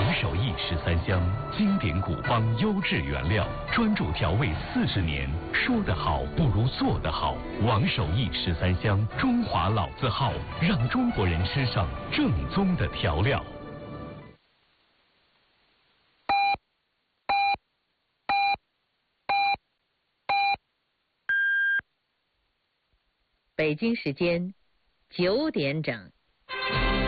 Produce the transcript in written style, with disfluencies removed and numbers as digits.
守义13香，经典古方，优质原料，专注调味40年。说得好不如做得好。王守义13香，中华老字号，让中国人吃上正宗的调料。 北京时间9点整。